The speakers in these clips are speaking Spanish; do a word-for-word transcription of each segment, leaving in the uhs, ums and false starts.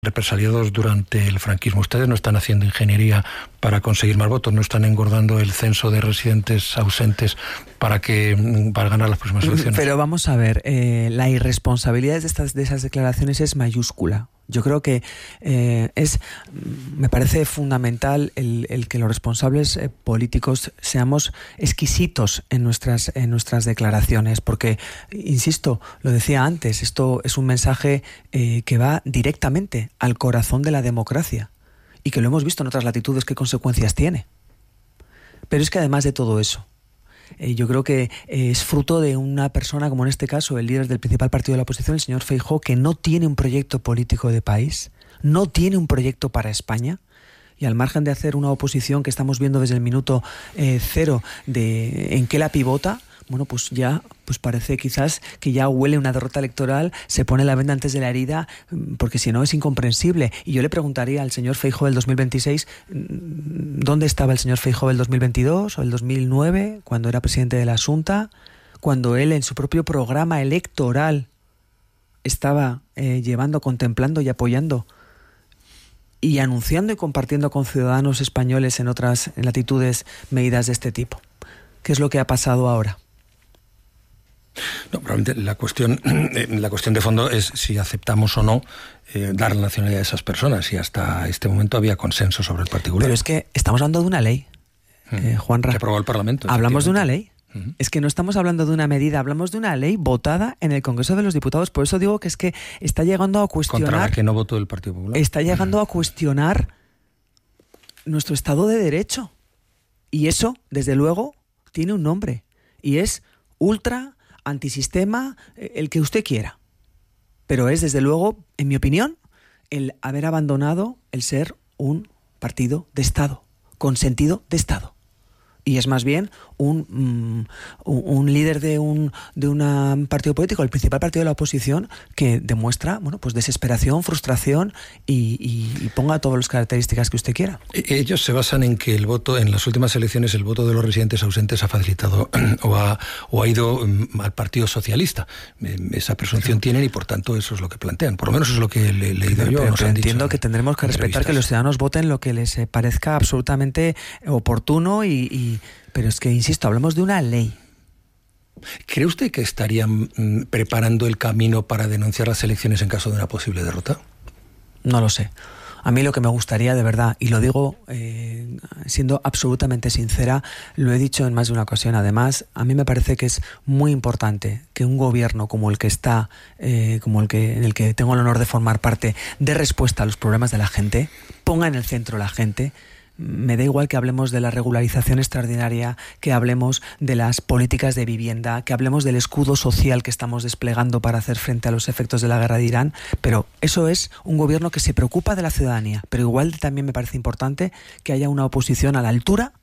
represaliados durante el franquismo. Ustedes no están haciendo ingeniería para conseguir más votos, no están engordando el censo de residentes ausentes para que para ganar las próximas elecciones. Pero vamos a ver, eh, la irresponsabilidad de estas de esas declaraciones es mayúscula. Yo creo que eh, es, me parece fundamental el, el que los responsables eh, políticos seamos exquisitos en nuestras en nuestras declaraciones, porque, insisto, lo decía antes, esto es un mensaje eh, que va directamente al corazón de la democracia y que lo hemos visto en otras latitudes qué consecuencias tiene. Pero es que además de todo eso, Eh, yo creo que eh, es fruto de una persona, como en este caso el líder del principal partido de la oposición, el señor Feijóo, que no tiene un proyecto político de país, no tiene un proyecto para España, y al margen de hacer una oposición que estamos viendo desde el minuto eh, cero de en qué la pivota, bueno, pues ya pues parece quizás que ya huele una derrota electoral, se pone la venda antes de la herida, porque si no es incomprensible. Y yo le preguntaría al señor Feijóo del dos mil veintiséis, ¿dónde estaba el señor Feijóo del dos mil veintidós o el dos mil nueve, cuando era presidente de la Xunta, cuando él en su propio programa electoral estaba eh, llevando, contemplando y apoyando y anunciando y compartiendo con ciudadanos españoles en otras latitudes medidas de este tipo? ¿Qué es lo que ha pasado ahora? No, probablemente la cuestión, la cuestión de fondo es si aceptamos o no eh, dar la nacionalidad a esas personas, y hasta este momento había consenso sobre el particular. Pero es que estamos hablando de una ley, eh, Juanra. Que aprobó el Parlamento. Hablamos de una ley. Uh-huh. Es que no estamos hablando de una medida, hablamos de una ley votada en el Congreso de los Diputados. Por eso digo que es que está llegando a cuestionar... Contra la que no votó el Partido Popular. Está llegando a cuestionar nuestro Estado de Derecho. Y eso, desde luego, tiene un nombre. Y es ultra... antisistema, el que usted quiera. Pero es, desde luego, en mi opinión, el haber abandonado el ser un partido de Estado, con sentido de Estado. Y es más bien un, um, un líder de un de un partido político, el principal partido de la oposición, que demuestra, bueno, pues desesperación, frustración y, y, y ponga todas las características que usted quiera. Ellos se basan en que el voto, en las últimas elecciones, el voto de los residentes ausentes ha facilitado o ha, o ha ido al Partido Socialista. Esa presunción sí tienen y, por tanto, eso es lo que plantean. Por lo menos eso es lo que he leído yo. Pero, pero entiendo que tendremos que respetar que los ciudadanos voten lo que les parezca absolutamente oportuno y, y pero es que, insisto, hablamos de una ley. ¿Cree usted que estarían mm, preparando el camino para denunciar las elecciones en caso de una posible derrota? No lo sé. A mí lo que me gustaría, de verdad, y lo digo eh, siendo absolutamente sincera, lo he dicho en más de una ocasión, además, a mí me parece que es muy importante que un gobierno como el que está, eh, como el que en el que tengo el honor de formar parte, dé respuesta a los problemas de la gente, ponga en el centro a la gente. Me da igual que hablemos de la regularización extraordinaria, que hablemos de las políticas de vivienda, que hablemos del escudo social que estamos desplegando para hacer frente a los efectos de la guerra de Irán, pero eso es un gobierno que se preocupa de la ciudadanía. Pero igual también me parece importante que haya una oposición a la altura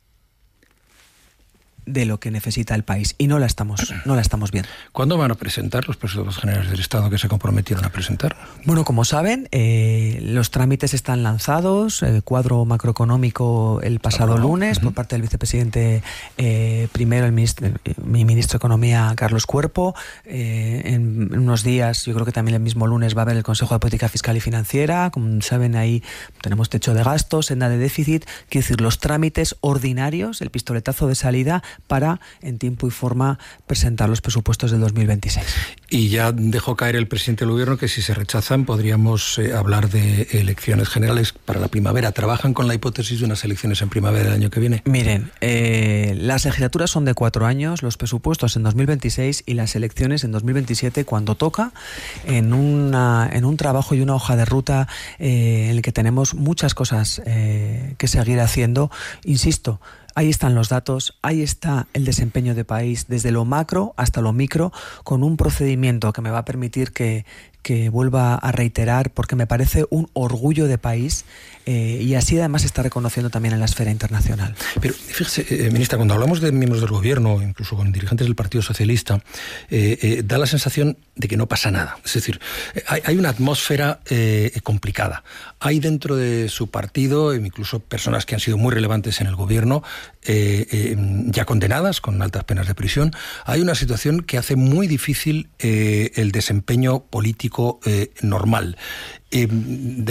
de lo que necesita el país, y no la estamos no la estamos viendo. ¿Cuándo van a presentar los presupuestos generales del Estado que se comprometieron a presentar? Bueno, como saben, eh, los trámites están lanzados, el cuadro macroeconómico el pasado Aprobado. lunes, uh-huh. por parte del vicepresidente eh, primero, el ministro, mi ministro de Economía, Carlos Cuerpo. Eh, en, en unos días, yo creo que también el mismo lunes va a haber el Consejo de Política Fiscal y Financiera. Como saben, ahí tenemos techo de gastos, senda de déficit, quiero decir, los trámites ordinarios, el pistoletazo de salida para, en tiempo y forma, presentar los presupuestos del dos mil veintiséis. Y ya dejó caer el presidente del gobierno que si se rechazan podríamos eh, hablar de elecciones generales para la primavera. ¿Trabajan con la hipótesis de unas elecciones en primavera del año que viene? Miren, eh, las legislaturas son de cuatro años, los presupuestos en dos mil veintiséis y las elecciones en dos mil veintisiete, cuando toca, en, una, en un trabajo y una hoja de ruta eh, en el que tenemos muchas cosas eh, que seguir haciendo. Insisto, ahí están los datos, ahí está el desempeño de país, desde lo macro hasta lo micro, con un procedimiento que me va a permitir que, que vuelva a reiterar, porque me parece un orgullo de país eh, y así además se está reconociendo también en la esfera internacional. Pero fíjese, eh, ministra, cuando hablamos de miembros del gobierno, incluso con dirigentes del Partido Socialista, eh, eh, da la sensación de que no pasa nada. Es decir, eh, hay, hay una atmósfera eh, complicada. Hay dentro de su partido, incluso personas que han sido muy relevantes en el gobierno, eh, eh, ya condenadas con altas penas de prisión. Hay una situación que hace muy difícil eh, el desempeño político eh, normal. Eh, de